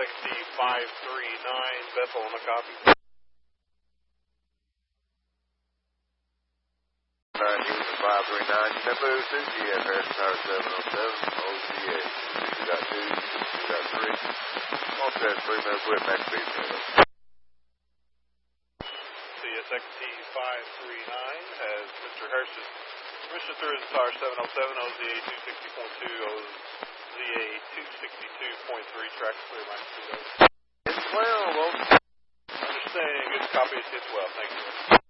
CSXT-539, Bethel on the copy. Houston 539, Tempo 2, GF Harrison Tower 707, OCA. 2.2, 2.3. All set, 3 minutes with max speed. CSXT-539 has Mr. Harrison. Permission through the Tower 707, OZA 260.2, OZA 262.3, track clear, max speed. It's 12, Understanding, good copy, it's 12, thank you.